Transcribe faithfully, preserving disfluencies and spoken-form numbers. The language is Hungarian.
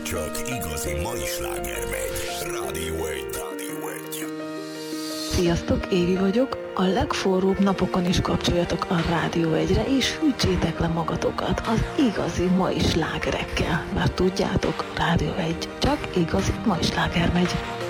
csak igazi mai sláger megy. Rádió egy. Rádió egy. Sziasztok, Évi vagyok. A legforróbb napokon is kapcsoljatok a Rádió egyre, és hűtsétek le magatokat az igazi mai slágerekkel. Mert tudjátok, Rádió egy, csak igazi mai sláger megy.